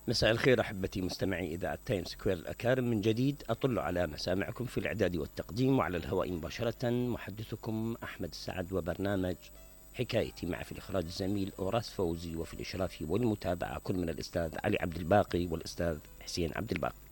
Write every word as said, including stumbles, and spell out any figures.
مساء الخير أحبتي مستمعي إذاعة تايم سكوير الأكارم، من جديد أطل على مسامعكم في الإعداد والتقديم وعلى الهواء مباشرة. محدثكم أحمد السعد، وبرنامج حكايتي مع في الإخراج الزميل أوراس فوزي، وفي الإشراف والمتابعة كل من الأستاذ علي عبد الباقي والأستاذ حسين عبد الباقي.